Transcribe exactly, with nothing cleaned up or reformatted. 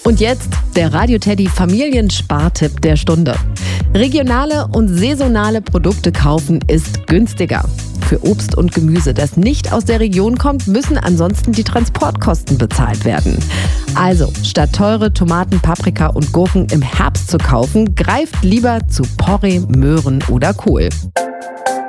Und jetzt der Radio Teddy Familienspartipp der Stunde. Regionale und saisonale Produkte kaufen ist günstiger. Für Obst und Gemüse, das nicht aus der Region kommt, müssen ansonsten die Transportkosten bezahlt werden. Also, statt teure Tomaten, Paprika und Gurken im Herbst zu kaufen, greift lieber zu Porree, Möhren oder Kohl.